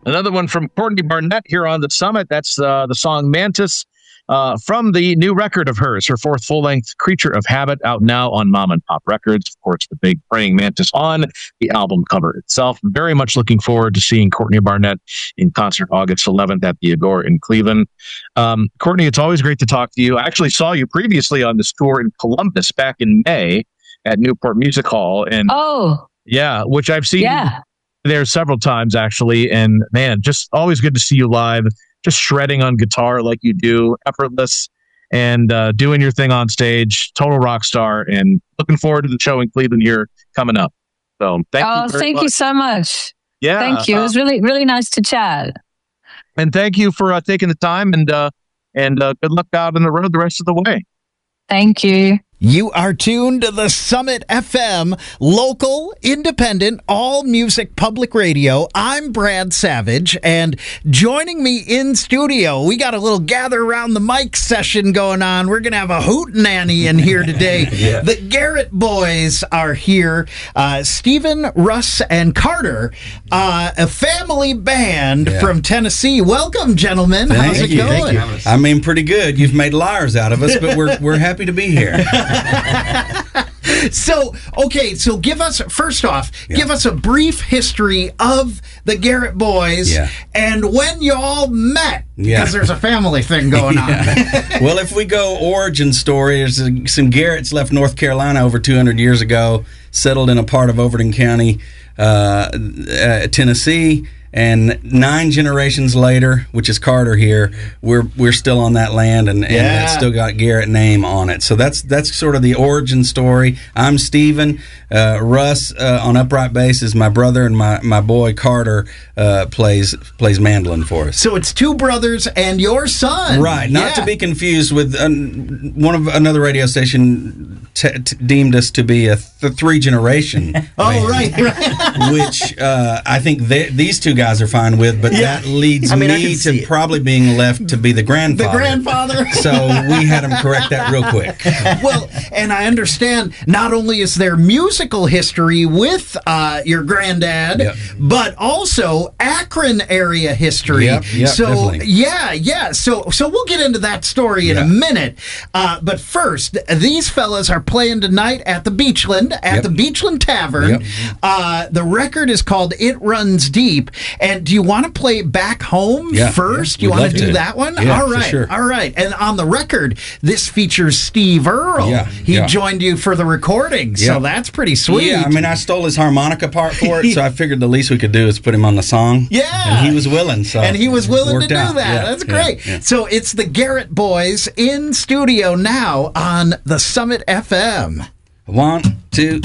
Another one from Courtney Barnett here on the Summit. That's the song Mantis from the new record of hers, her fourth full-length Creature of Habit, out now on Mom and Pop Records. Of course, the big praying mantis on the album cover itself. Very much looking forward to seeing Courtney Barnett in concert August 11th at the Agora in Cleveland. Courtney, it's always great to talk to you. I actually saw you previously on this tour in Columbus back in May at Newport Music Hall. And yeah, which I've seen there several times, actually. And man, just always good to see you live, just shredding on guitar like you do, effortless, and doing your thing on stage. Total rock star. And looking forward to the show in Cleveland here coming up. So thank you so much. Yeah. Thank you. It was really, really nice to chat. And thank you for taking the time, and good luck out on the road the rest of the way. Thank you. You are tuned to the Summit FM, local, independent, all music public radio. I'm Brad Savage, and joining me in studio, we got a little gather around the mic session going on. We're going to have a hootenanny in here today. The Garrett Boys are here. Stephen, Russ, and Carter, a family band from Tennessee. Welcome, gentlemen. How's it going? Thank you. I mean, pretty good. You've made liars out of us, but we're happy to be here. So give us a brief history of the Garrett Boys and when you all met, because there's a family thing going on. Well, if we go origin story, there's some Garretts left North Carolina over 200 years ago, settled in a part of Overton County, Tennessee. And 9 generations later, which is Carter here, we're still on that land, and it's still got Garrett name on it. So that's sort of the origin story. I'm Stephen. Russ on upright bass is my brother, and my boy Carter plays mandolin for us. So it's 2 brothers and your son, right? Not to be confused with another radio station deemed us to be a 3-generation. Right. Which I think these 2 guys are fine with, but that leads me to probably being left to be the grandfather. The grandfather. So we had him correct that real quick. Well, and I understand not only is there musical history with your granddad, but also Akron area history. So definitely. So we'll get into that story in a minute. But first, these fellas are playing tonight at the Beachland, at the Beachland Tavern. The record is called It Runs Deep. And do you want to play Back Home first? Do you want to do that one? Yeah, all right. for sure. All right. And on the record, this features Steve Earle. He joined you for the recording, so that's pretty sweet. Yeah, I mean, I stole his harmonica part for it, so I figured the least we could do is put him on the song. Yeah. And he was willing. And he was willing to do that. Yeah, that's great. So it's the Garrett Boys in studio now on the Summit FM. 1, 2